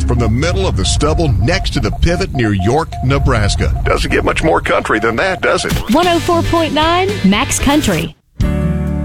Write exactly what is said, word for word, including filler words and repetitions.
from the middle of the stubble next to the pivot near York, Nebraska. Doesn't get much more country than that, does it? one oh four point nine Max Country.